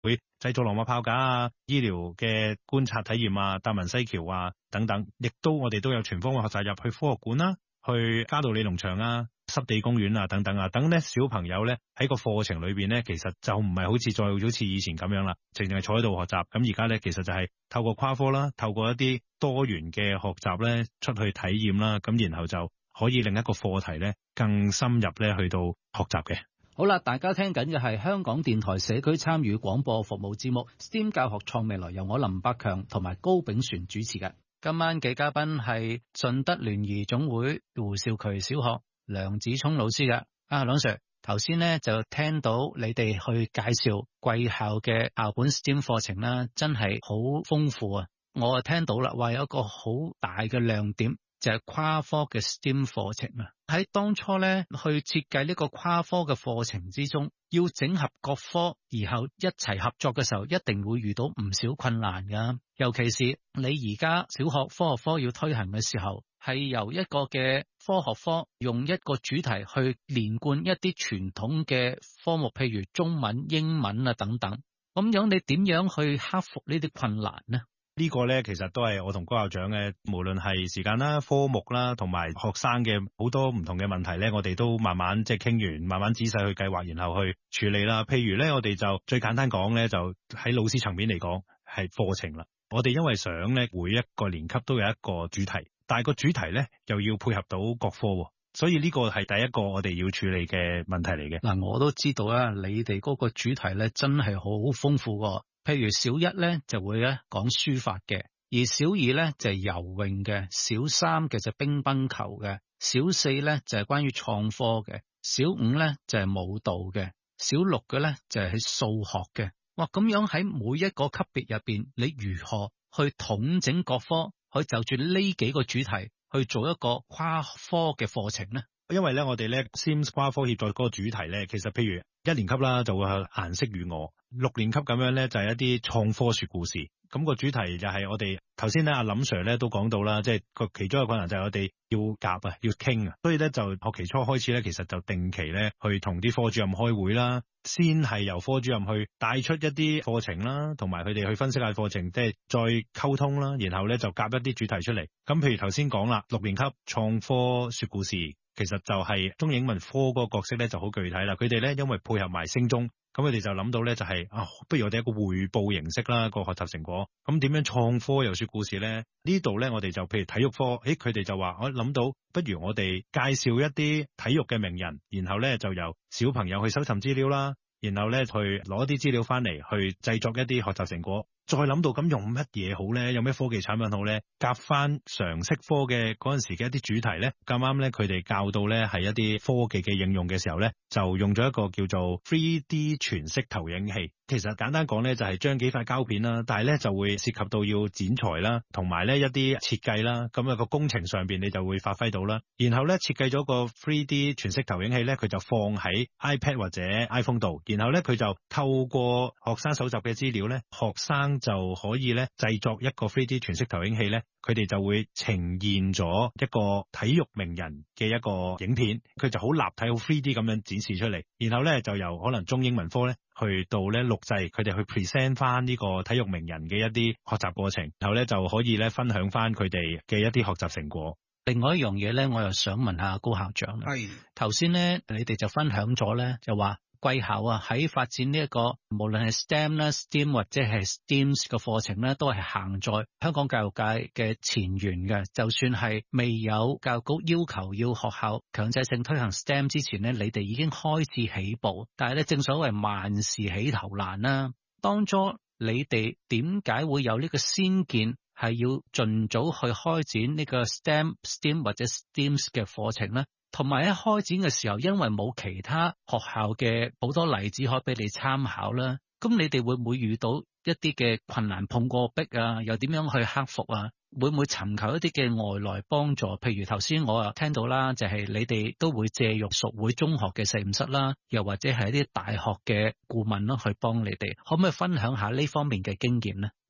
會製造羅馬炮架啊、醫療嘅觀察體驗啊、達文西橋啊等等，亦都我哋都有全方位學習入去科學館啦、去嘉道理農場啊、濕地公園啊等等啊，等咧小朋友咧喺個課程裏邊咧，其實就唔係好似以前咁樣啦，淨係坐喺度學習。咁而家咧其實就係透過跨科啦，透過一啲多元嘅學習咧出去體驗啦，咁然後就可以令一個課題咧更深入咧去到學習嘅。 好啦，大家聽緊嘅係香港電台社區參與廣播服務節目 STEAM 教學創未來，由我林百強同埋高炳璇主持嘅。今晚嘅嘉賓係順德聯誼總會胡少渠小學梁子聰老師嘅。梁 Sir， 頭先咧就聽到你哋去介紹貴校嘅校本 STEAM 課程啦，真係好豐富啊！我啊聽到啦，話有一個好大嘅亮點，就係跨科嘅 STEAM 課程啊！喺當初咧去設計呢個跨科嘅課程之中，要整合各科，然後一齊合作嘅時候，一定會遇到唔少困難噶。尤其是你而家小學科學科要推行嘅時候，係由一個嘅科學科用一個主題去連貫一啲傳統嘅科目，譬如中文、英文啊等等。咁樣你點樣去克服呢啲困難呢？ 呢個咧其實都係我同高校長嘅，無論係時間啦、科目啦，同埋學生嘅好多唔同嘅問題咧，我哋都慢慢即係傾完，慢慢仔細去計劃，然後去處理啦。譬如咧，我哋就最簡單講咧，就喺老師層面嚟講係課程啦。我哋因為想咧每一個年級都有一個主題，但係個主題咧又要配合到各科，所以呢個係第一個我哋要處理嘅問題嚟嘅。 嗱，我都知道啦，你哋嗰個主題咧真係好豐富㗎。譬如小一咧就會咧講書法嘅，而小二咧就係游泳嘅，小三嘅就乒乓球嘅，小四咧就係關於創科嘅，小五咧就係舞蹈嘅，小六嘅咧就係數學嘅。哇，咁樣喺每一個級別入邊，你如何去統整各科，去就住呢幾個主題去做一個跨科嘅課程呢？ 因為咧我哋咧 STEAM 跨科協作嗰個主題咧，其實譬如一年級啦就會係顏色與我，六年級咁樣咧就係一啲創科說故事。咁個主題就係我哋頭先咧阿林 Sir 咧都講到啦，即係個其中一個困難就係我哋要夾啊，要傾啊，所以咧就學期初開始咧，其實就定期咧去同啲科主任開會啦，先係由科主任去帶出一啲課程啦，同埋佢哋去分析下課程，即係再溝通啦，然後咧就夾一啲主題出嚟。咁譬如頭先講啦，六年級創科說故事，其實就係中英文科嗰個角色咧就好具體啦。佢哋咧因為配合埋升中，咁佢哋就諗到咧就係不如我哋一個匯報形式啦，個學習成果。咁點樣創科又說故事咧？呢度咧我哋就譬如體育科，佢哋就話我諗到，不如我哋介紹一啲體育嘅名人，然後咧就由小朋友去搜尋資料啦，然後咧去攞啲資料翻嚟去製作一啲學習成果。再諗到咁用乜嘢好咧？有咩科技產品好咧？夾翻常識科嘅嗰陣時嘅一啲主題咧，咁啱咧佢哋教到咧係一啲科技嘅應用嘅時候咧，就用咗一個叫做 3D 全息投影器。其實簡單講咧就係將幾塊膠片啦，但係咧就會涉及到要剪裁啦，同埋咧一啲設計啦，咁啊個工程上邊你就會發揮到啦。然後咧設計咗個 3D 全息投影器咧，佢就放喺 iPad 或者 iPhone 度，然後咧佢就透過學生搜集嘅資料咧，學生就可以咧製作一個 3D 全息投影器咧，佢哋就會呈現咗一個體育名人嘅一個影片，佢就好立體好 3D 咁樣展示出嚟，然後咧就由可能中英文科咧去到咧錄製，佢哋去 present 翻呢個體育名人嘅一啲學習過程，然後咧就可以咧分享翻佢哋嘅一啲學習成果。 另外一樣嘢咧，我又想問下高校長啦。係頭先咧，你哋就分享咗咧，就話貴校啊喺發展呢一個無論係 STEM 啦、STEAM 或者係 STEAMS 嘅課程咧，都係行在香港教育界嘅前沿嘅。就算係未有教育局要求要學校強制性推行 STEM 之前咧，你哋已經開始起步。但係咧，正所謂萬事起頭難啦。當初你哋點解會有呢個先見，係要盡早去開展呢個 STEM 或者 STEAMS 嘅課程咧？同埋喺開展嘅時候，因為冇其他學校嘅好多例子可以俾你參考啦，咁你哋會唔會遇到一啲嘅困難，碰過壁啊？又點樣去克服啊？會唔會尋求一啲嘅外來幫助？譬如頭先我又聽到啦，就係你哋都會借用淑會中學嘅實驗室啦，又或者係一啲大學嘅顧問啦，去幫你哋。可唔可以分享下呢方面嘅經驗呢？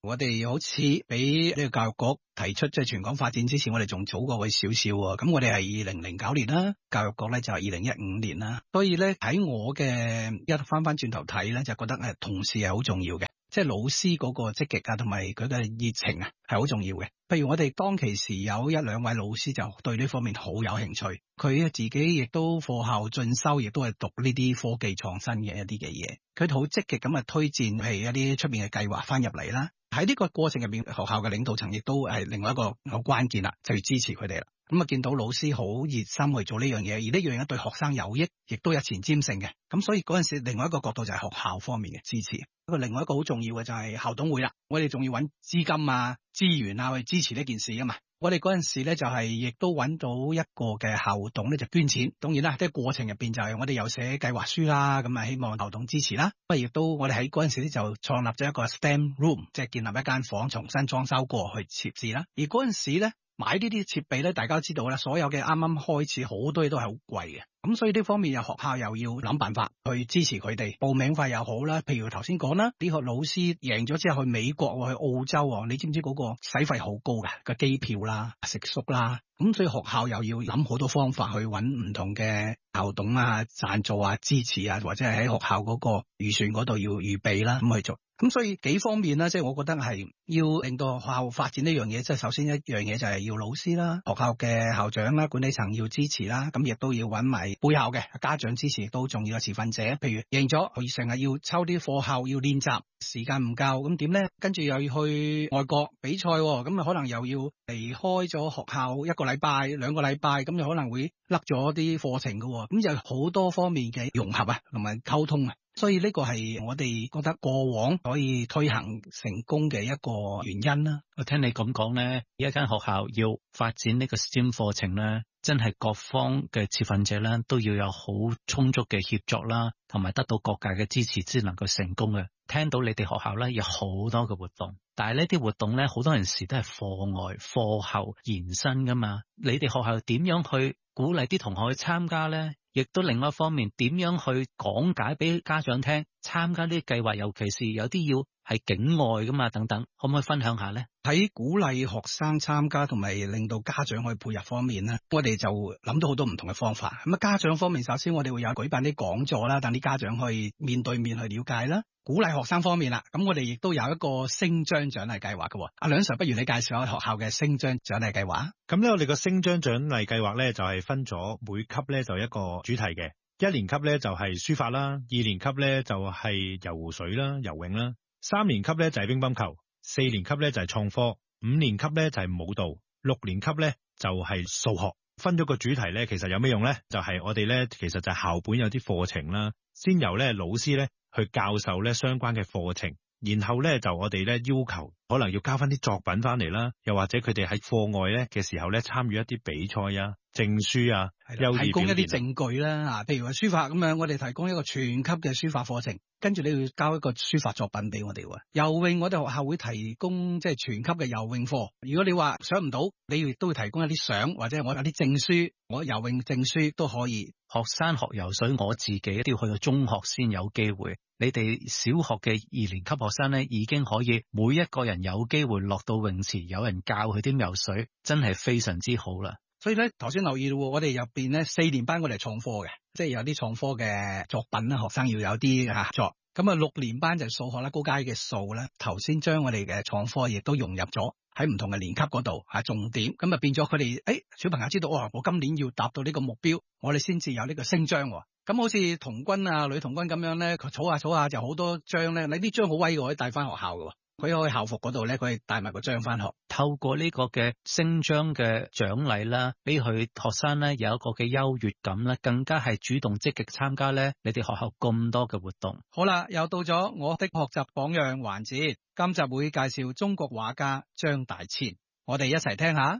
我哋好似俾呢個教育局提出即係全港發展之前，我哋仲早過佢少少喎。咁我哋係2009年啦，教育局咧就係2015年啦。所以咧喺我嘅一翻轉頭睇咧，就覺得同事係好重要嘅，即係老師嗰個積極啊，同埋佢嘅熱情啊，係好重要嘅。譬如我哋當其時有一兩位老師就對呢方面好有興趣，佢自己亦都課後進修，亦都係讀呢啲科技創新嘅一啲嘅嘢。佢好積極咁啊推薦譬如一啲出面嘅計劃翻入嚟啦。喺呢個過程入邊，學校嘅領導層亦都係另外一個好關鍵啦，就要支持佢哋啦。咁啊，見到老師好熱心去做呢樣嘢，而呢樣嘢對學生有益，亦都有前瞻性嘅。咁所以嗰陣時，另外一個角度就係學校方面嘅支持。不過另外一個好重要嘅就係校董會啦，我哋仲要揾資金啊、資源啊去支持呢件事啊嘛。我哋嗰陣時咧就係亦都揾到一個嘅校董咧就捐錢，當然啦，即係過程入邊就係我哋有寫計劃書啦，咁啊希望校董支持啦。不過亦都我哋喺嗰陣時咧就創立咗一個 STEM room， 即係建立一間房重新裝修過去設置啦。而嗰陣時咧買呢啲設備咧，大家都知道啦，所有嘅啱啱開始好多嘢都係好貴嘅。咁所以呢方面學校又要諗辦法去支持佢哋，報名費又好啦。譬如頭先講啦，呢個老師贏咗之後去美國去澳洲，你知唔知嗰個使費好高㗎？個機票啦、食宿啦，咁所以學校又要諗好多方法去揾唔同嘅校董啊、贊助啊、支持啊，或者係喺學校嗰個預算嗰度要預備啦，咁去做。咁所以幾方面啦，即係我覺得係要令到學校發展呢樣嘢，即係首先一樣嘢就係要老師啦、學校嘅校長啦、管理層要支持啦，咁亦都要揾埋背後嘅家長支持，亦都好重要嘅持份者。譬如贏咗，佢成日要抽啲課後要練習，時間唔夠，咁點咧？跟住又要去外國比賽，咁啊可能又要離開咗學校1個禮拜、2個禮拜，咁就可能會甩咗啲課程㗎，咁有好多方面嘅融合啊，同埋溝通啊。所以呢個係我哋覺得過往可以推行成功嘅一個原因啦。 我聽你咁講咧，一間學校要發展呢個 STEM 課程咧，真係各方嘅持份者咧都要有好充足嘅協作啦，同埋得到各界嘅支持先能夠成功嘅。聽到你哋學校咧有好多嘅活動，但係呢啲活動咧好多陣時都係課外課後延伸噶嘛。你哋學校點樣去鼓勵啲同學去參加咧？亦都另外一方面，點樣去講解俾家長聽參加呢啲計劃，尤其是有啲要係境外噶嘛等等，可唔可以分享下呢？ 喺鼓勵學生參加同埋令到家長去配合方面呢，我哋就諗到好多唔同嘅方法。咁啊，家長方面，首先我哋會有舉辦啲講座啦，等啲家長可以面對面去了解啦。鼓勵學生方面啦，咁我哋亦都有一個星章獎勵計劃嘅。阿梁 Sir，不如你介紹下學校嘅星章獎勵計劃。 咁咧，我哋個星章獎勵計劃咧就係分咗每級咧就一個主題嘅。1年級咧就係書法啦，2年級咧就係游湖水啦、游泳啦，3年級咧就係乒乓球，4年級咧就係創科，5年級咧就係舞蹈，6年級咧就係數學。分咗個主題咧，其實有咩用咧？就係我哋咧，其實就係校本有啲課程啦，先由咧老師咧去教授咧相關嘅課程，然後咧就我哋咧要求可能要交翻啲作品翻嚟啦，又或者佢哋喺課外咧嘅時候咧參與一啲比賽啊、證書啊， 提供一啲證據啦。譬如話書法咁樣，我哋提供一個全級嘅書法課程，跟住你要交一個書法作品俾我哋。游泳我哋學校會提供即係全級嘅游泳課。如果你話想唔到，你亦都會提供一啲相或者我有啲證書，我游泳證書都可以。 學生學游水，我自己都要去到中學先有機會。你哋小學嘅2年級學生咧，已經可以每一個人有機會落到泳池，有人教佢點游水，真係非常之好啦。 所以咧，頭先留意到我哋入邊咧4年班我哋係創科嘅，即係有啲創科嘅作品啦，學生要有啲合作。咁啊6年班就係數學啦，高階嘅數啦。頭先將我哋嘅創科亦都融入咗喺唔同嘅年級嗰度重點，咁啊變咗佢哋小朋友知道我今年要達到呢個目標，我哋先至有呢個星章。咁好似童軍啊、女童軍咁樣咧，佢儲下就好多章咧。你啲章好威嘅，可以帶翻學校嘅。佢可以校服嗰度咧，佢可以帶埋個章翻學。 透過呢個嘅星章嘅獎勵啦，俾佢學生咧有一個嘅優越感啦，更加係主動積極參加咧你哋學校咁多嘅活動。 好啦，又到咗我的學習榜樣環節，今集會介紹中國畫家張大千，我哋一齊聽下。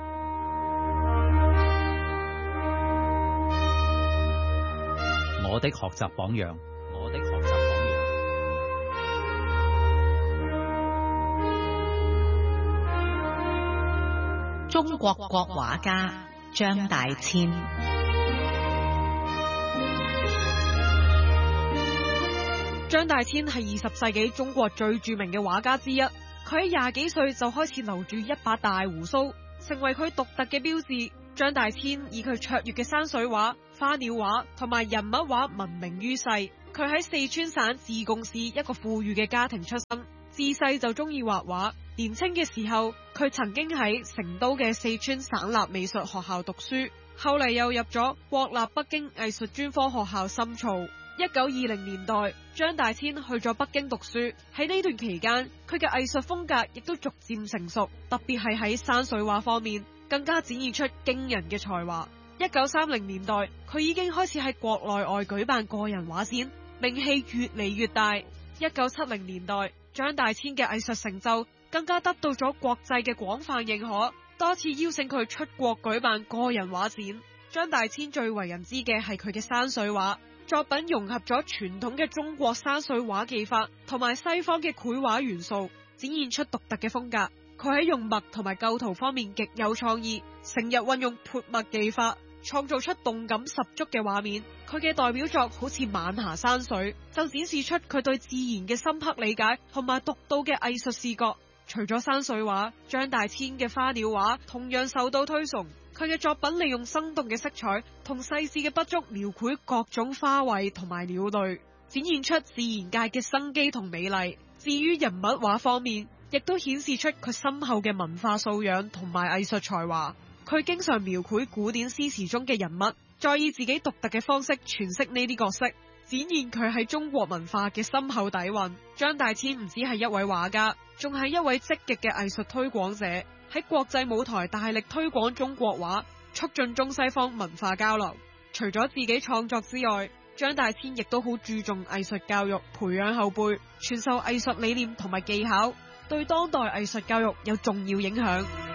我的學習榜樣，我的學習榜樣。 中國國畫家張大千。 張大千係20世紀中國最著名嘅畫家之一，佢佢喺廿幾歲就開始留住一把大鬍鬚，成為佢獨特嘅標誌。張大千以佢卓越嘅山水畫、花鳥畫同埋人物畫聞名於世。佢喺四川省自貢市一個富裕嘅家庭出生，自細就中意畫畫。年輕嘅時候，佢曾經喺成都嘅四川省立美術學校讀書，後嚟又入咗國立北京藝術專科學校深造。1920年代，張大千去咗北京讀書。喺呢段期間，佢嘅藝術風格亦都逐漸成熟，特別係喺山水畫方面，更加展現出驚人嘅才華。1930年代，佢已經開始喺國內外舉辦個人畫展，名氣越嚟越大。1970年代，張大千嘅藝術成就更加得到咗國際嘅廣泛認可，多次邀請佢出國舉辦個人畫展。張大千最為人知嘅係佢嘅山水畫作品，融合咗傳統嘅中國山水畫技法同埋西方嘅繪畫元素，展現出獨特嘅風格。佢喺用墨同埋構圖方面極有創意，成日運用潑墨技法，創造出動感十足嘅畫面。佢嘅代表作好似晚霞山水，就展示出佢對自然嘅深刻理解同埋獨到嘅藝術視覺。除咗山水畫，張大千嘅花鳥畫同樣受到推崇。佢嘅作品利用生動嘅色彩同細緻嘅筆觸，描繪各種花卉同埋鳥類，展現出自然界嘅生機同美麗。至於人物畫方面，亦都顯示出佢深厚嘅文化素養同埋藝術才華。佢經常描繪古典詩詞中嘅人物，再以自己獨特嘅方式詮釋呢啲角色，展現佢喺中國文化嘅深厚底蘊。張大千唔止係一位畫家，仲係一位積極嘅藝術推廣者，喺國際舞台大力推廣中國畫，促進中西方文化交流。除咗自己創作之外，張大千亦都好注重藝術教育，培養後輩，傳授藝術理念同埋技巧，對當代藝術教育有重要影響。